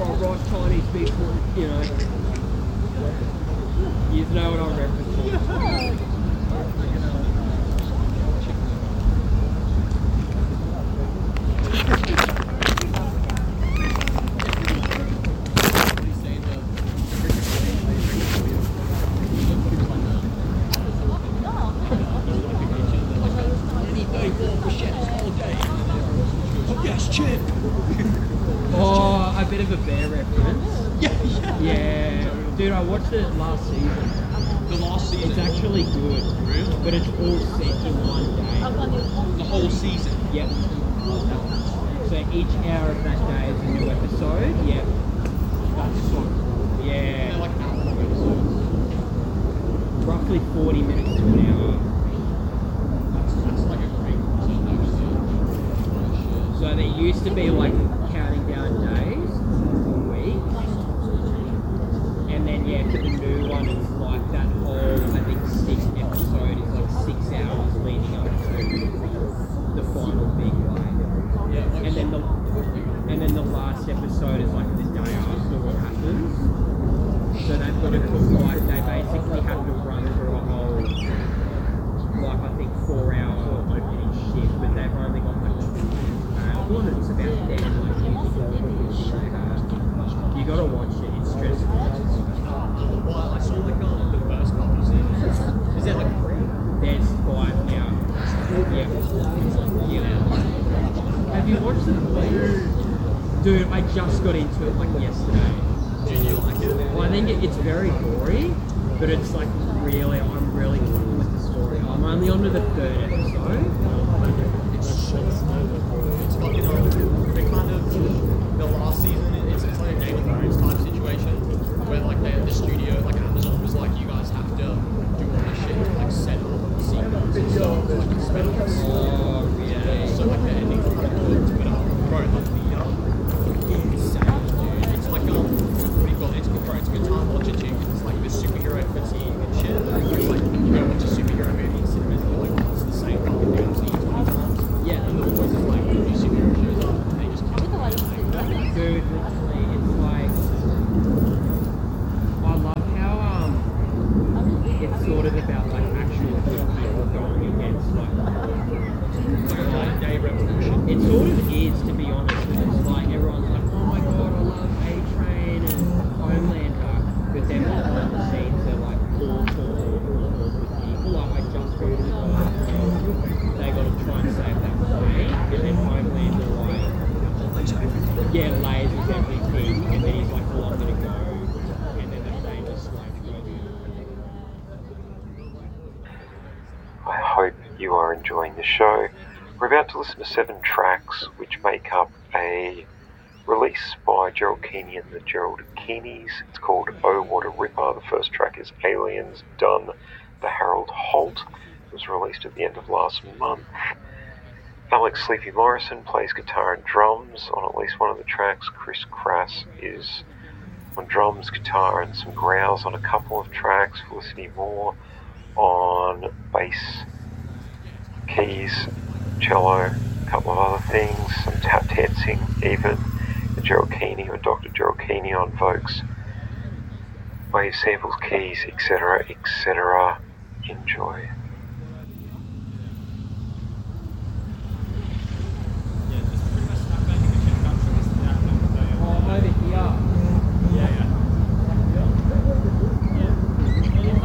fried rice, Chinese beef, you know. You know what I'm referencing. Oh, a bit of a bear reference. Yeah. Dude, I watched it last season. The last season? It's actually good. Really? But it's all set in one day. The whole season? Yep. So each hour of that day is a new episode. Yep. That's so cool. Yeah. They're like hour episodes. Roughly 40 minutes to an hour. That's like a great concept, actually. So there used to be like counting down days, weeks, and then yeah, for the new one it's like that whole, I think 6th episode is like 6 hours leading up to the final big one. Yeah, like And then the last episode is like the day after what happens. So they've got to like they basically have to run through a whole like I think 4-hour opening shift, but they've only got like 2 and it's about them like you gotta watch it, it's stressful. Well, I saw like the first couple of seasons. Is there like 3? There's 5 now. Yeah. Have you watched it? Dude, I just got into it like yesterday. Did you like it? Well, I think it's very gory, but it's like really, I'm really fun with the story. I'm only on to the 3rd episode. It's so small. It's fucking they kind of, the last season, it's like a Game of Thrones type situation, where like the studio, like Amazon was like, you guys have to do all this shit to like set up sequels and stuff, like spin-offs. Oh, yeah. So like the ending's kind of good, but bro, like the insane, dude. It's like what do you call it? It's good time watching too, because it's like the superhero fatigue and shit. It's like you go watch a superhero movie in cinemas and you're like, it's the same fucking thing I've seen 20 times. Yeah. And the voice is like, new superhero shows up and they just kill it. Dude, literally, it's like, I love how, it's sort of about like actual good people going against like Day revolution. it sort of is, to be honest, because it's like everyone's like, oh my god, I love A-Train and Homelander, but then behind the scenes they're like awful people. Like I just heard of they got to try and save that plane, and then Homelander like, yeah, lasers everything, and then he's like, well, I'm gonna go, and then the plane just like I hope you are enjoying the show. We're about to listen to 7 tracks which make up a release by Gerald Keeney and the Gerald Keeneys. It's called Oh What a Ripper. The first track is Aliens, done by Harold Holt. It was released at the end of last month. Alex Sleepy Morrison plays guitar and drums on at least one of the tracks. Chris Crass is on drums, guitar and some growls on a couple of tracks. Felicity Moore on bass, keys, cello, a couple of other things, some tap dancing even. The Gerald Keeney or Dr. Gerald Keeney on vocals, wave samples, keys, etc., etc. Enjoy.